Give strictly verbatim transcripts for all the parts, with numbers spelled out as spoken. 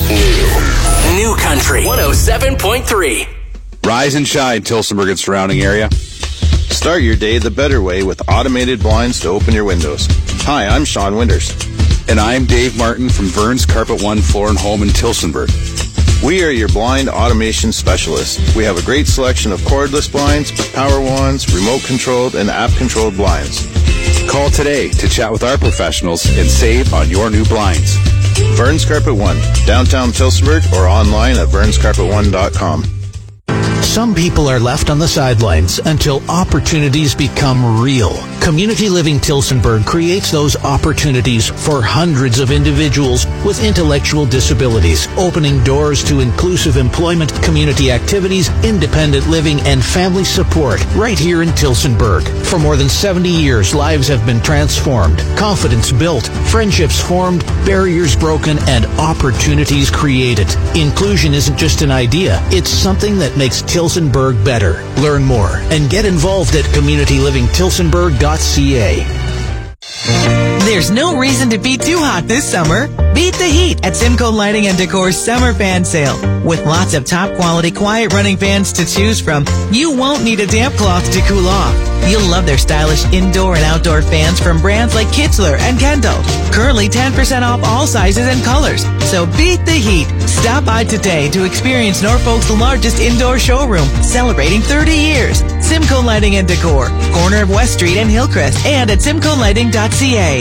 New. New Country one oh seven point three. Rise and shine, Tillsonburg and surrounding area. Start your day the better way with automated blinds to open your windows. Hi, I'm Sean Winters. And I'm Dave Martin from Vern's Carpet One Floor and Home in Tillsonburg. We are your blind automation specialists. We have a great selection of cordless blinds, power wands, remote-controlled, and app-controlled blinds. Call today to chat with our professionals and save on your new blinds. Vern's Carpet One, downtown Tillsonburg, or online at verns carpet one dot com. Some people are left on the sidelines until opportunities become real. Community Living Tillsonburg creates those opportunities for hundreds of individuals with intellectual disabilities, opening doors to inclusive employment, community activities, independent living, and family support right here in Tillsonburg. For more than seventy years, lives have been transformed, confidence built, friendships formed, barriers broken, and opportunities created. Inclusion isn't just an idea, it's something that makes Tillsonburg better. Learn more and get involved at community living tillsonburg dot c a. There's no reason to be too hot this summer. Beat the heat at Simcoe Lighting and Decor's Summer Fan Sale. With lots of top quality quiet running fans to choose from, you won't need a damp cloth to cool off. You'll love their stylish indoor and outdoor fans from brands like Kitzler and Kendall. Currently ten percent off all sizes and colors. So beat the heat. Stop by today to experience Norfolk's largest indoor showroom, celebrating thirty years. Simcoe Lighting and Decor, corner of West Street and Hillcrest, and at simcoe lighting dot c a.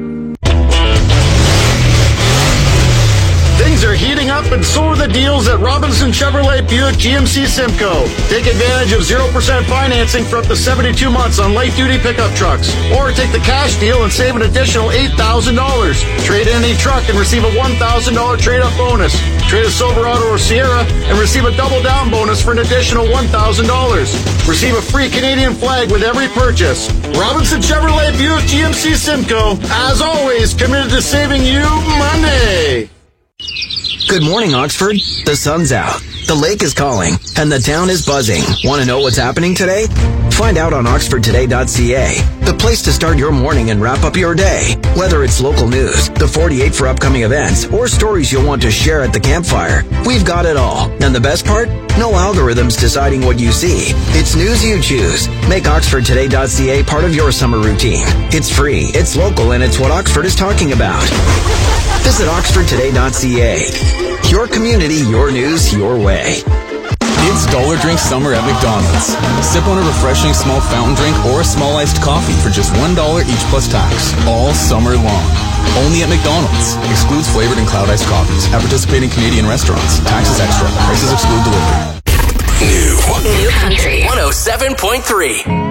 Things are heating up, and so are the deals at Robinson Chevrolet Buick G M C Simcoe. Take advantage of zero percent financing for up to seventy-two months on light-duty pickup trucks. Or take the cash deal and save an additional eight thousand dollars. Trade in any truck and receive a one thousand dollars trade-up bonus. Trade a Silverado or Sierra and receive a double-down bonus for an additional one thousand dollars. Receive a free Canadian flag with every purchase. Robinson Chevrolet Buick G M C Simcoe, as always, committed to saving you money. Good morning, Oxford. The sun's out, the lake is calling, and the town is buzzing. Want to know what's happening today? Find out on oxford today dot c a, the place to start your morning and wrap up your day. Whether it's local news, the forty-eight for upcoming events, or stories you'll want to share at the campfire, we've got it all. And the best part? No algorithms deciding what you see. It's news you choose. Make oxford today dot c a part of your summer routine. It's free, it's local, and it's what Oxford is talking about. Visit oxford today dot c a. Your community, your news, your way. It's Dollar Drink Summer at McDonald's. Sip on a refreshing small fountain drink or a small iced coffee for just one dollar each plus tax. All summer long. Only at McDonald's. Excludes flavored and cloud iced coffees. At participating Canadian restaurants. Taxes extra. Prices exclude delivery. New. New Country one oh seven point three.